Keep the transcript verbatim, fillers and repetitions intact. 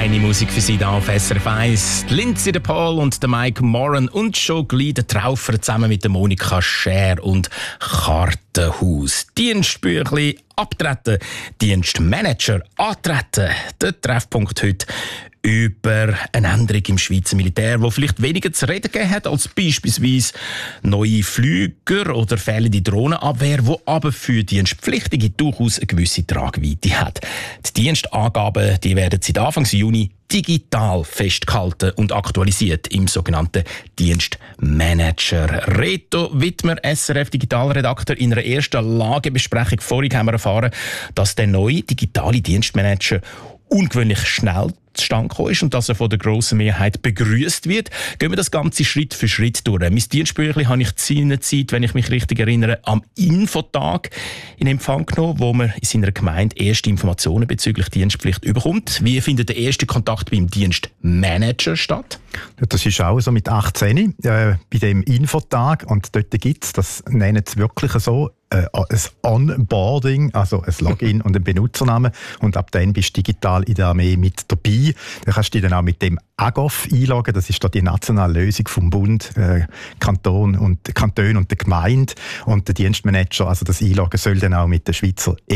Feine Musik für Sie hier auf S R F eins. Lindsay de Paul und der Mike Moran und schon gleich der Traufer zusammen mit der Monika Scher und Kartenhaus. Dienstbüchli abtreten, Dienstmanager antreten. Der Treffpunkt heute über eine Änderung im Schweizer Militär, wo vielleicht weniger zu reden gegeben hat als beispielsweise neue Flüger oder fehlende Drohnenabwehr, wo aber für Dienstpflichtige durchaus eine gewisse Tragweite hat. Die Dienstangaben, die werden seit Anfang Juni digital festgehalten und aktualisiert im sogenannten Dienstmanager. Reto Wittmer, S R F-Digitalredakteur, in einer ersten Lagebesprechung vorhin haben wir erfahren, dass der neue digitale Dienstmanager ungewöhnlich schnell zustande gekommen ist und dass er von der grossen Mehrheit begrüßt wird. Gehen wir das Ganze Schritt für Schritt durch. Mein Dienstbüchlein habe ich seinerzeit, wenn ich mich richtig erinnere, am Infotag in Empfang genommen, wo man in seiner Gemeinde erste Informationen bezüglich Dienstpflicht überkommt. Wie findet der erste Kontakt beim Dienstmanager statt? Das ist auch so mit achtzehn äh, bei dem Infotag, und dort gibt es, das nennen sie wirklich so, äh, ein Onboarding, also ein Login und ein Benutzernamen, und ab dann bist du digital in der Armee mit dabei. Dann kannst du dich dann auch mit dem A G O F einloggen, das ist da die nationale Lösung vom Bund, äh, Kanton und Kanton und der Gemeinde, und der Dienstmanager, also das Einloggen soll dann auch mit der Schweizer